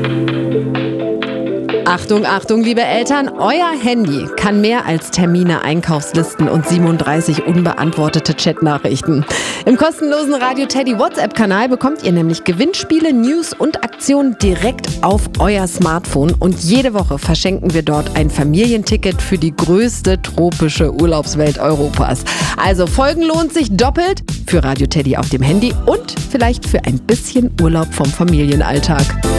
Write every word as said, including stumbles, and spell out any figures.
Achtung, Achtung, liebe Eltern, euer Handy kann mehr als Termine, Einkaufslisten und siebenunddreißig unbeantwortete Chatnachrichten. Im kostenlosen Radio Teddy WhatsApp-Kanal bekommt ihr nämlich Gewinnspiele, News und Aktionen direkt auf euer Smartphone und jede Woche verschenken wir dort ein Familienticket für die größte tropische Urlaubswelt Europas. Also folgen lohnt sich doppelt für Radio Teddy auf dem Handy und vielleicht für ein bisschen Urlaub vom Familienalltag.